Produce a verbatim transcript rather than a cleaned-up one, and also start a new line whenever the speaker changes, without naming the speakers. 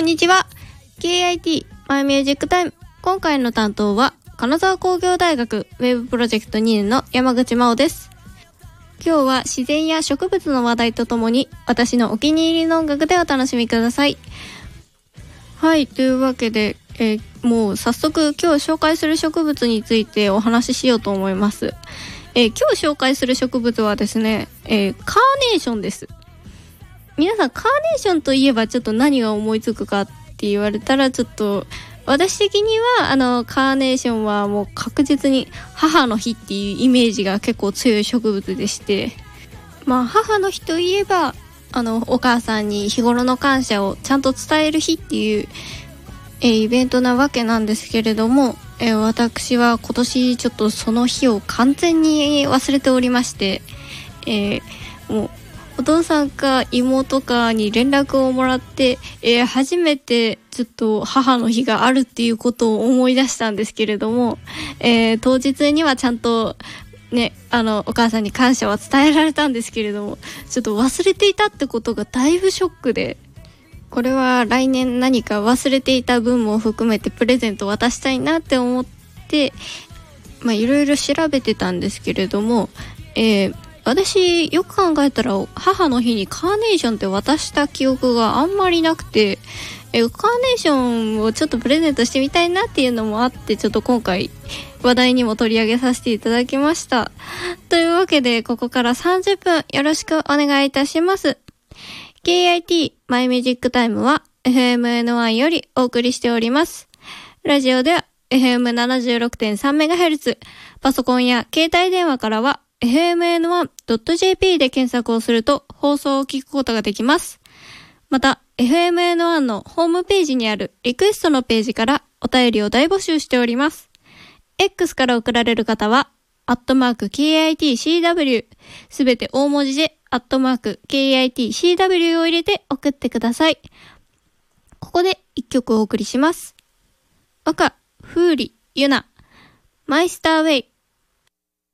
んにちは。 ケーアイティー マイミュージックタイム。今回の担当は金沢工業大学ウェブプロジェクトにねんの山口真央です。今日は自然や植物の話題とともに私のお気に入りの音楽でお楽しみください。はい、というわけで、えー、もう早速今日紹介する植物についてお話ししようと思います。えー、今日紹介する植物はですね、えー、カーネーションです。皆さんカーネーションといえばちょっと何が思いつくかって言われたら、ちょっと私的にはあのカーネーションはもう確実に母の日っていうイメージが結構強い植物でして、まあ母の日といえばあのお母さんに日頃の感謝をちゃんと伝える日っていう、えー、イベントなわけなんですけれども、えー、私は今年ちょっとその日を完全に忘れておりまして、えー、もうお父さんか妹かに連絡をもらって、えー、初めてちょっと母の日があるっていうことを思い出したんですけれども、えー、当日にはちゃんとね、あのお母さんに感謝は伝えられたんですけれども、ちょっと忘れていたってことがだいぶショックで、これは来年何か忘れていた分も含めてプレゼント渡したいなって思って、まあいろいろ調べてたんですけれども、えー私よく考えたら母の日にカーネーションって渡した記憶があんまりなくて、えカーネーションをちょっとプレゼントしてみたいなっていうのもあって、ちょっと今回話題にも取り上げさせていただきました。というわけでここからさんじゅっぷんよろしくお願いいたします。 ケーアイティー マイミュージックタイムは エフエムエヌワン よりお送りしております。ラジオでは エフエムななじゅうろくてんさんメガヘルツ、 パソコンや携帯電話からはエフエムエヌワンドットジェーピー で検索をすると放送を聞くことができます。また エフエムエヌワン のホームページにあるリクエストのページからお便りを大募集しております。 X から送られる方はアットマーク ケーアイティーシーダブリュー すべて大文字でアットマーク ケーアイティーシーダブリュー を入れて送ってください。ここで一曲お送りします。赤、フーリ、ユナ、マイスターウェイ